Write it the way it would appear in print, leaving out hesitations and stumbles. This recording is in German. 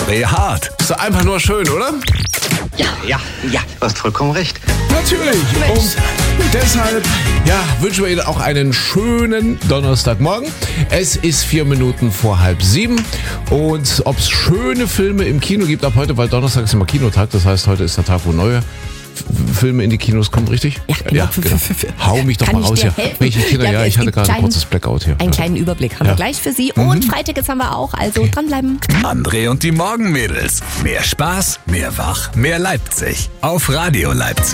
André Hart. Ist doch einfach nur schön, oder? Ja, du hast vollkommen recht. Natürlich. Und deshalb wünschen wir Ihnen auch einen schönen Donnerstagmorgen. Es ist 4 Minuten vor 6:30. Und ob es schöne Filme im Kino gibt ab heute, weil Donnerstag ist immer Kinotag. Das heißt, heute ist der Tag, wo neue Filme in die Kinos kommen, richtig? Ja, genau. Hau mich doch Kann mal ich raus dir hier. helfen? Welche Kinder? Ja, ich hatte gerade ein kurzes Blackout hier. Einen kleinen Überblick haben wir gleich für Sie. Und Freitags haben wir auch, also dranbleiben. André und die Morgenmädels. Mehr Spaß, mehr Wach, mehr Leipzig. Auf Radio Leipzig.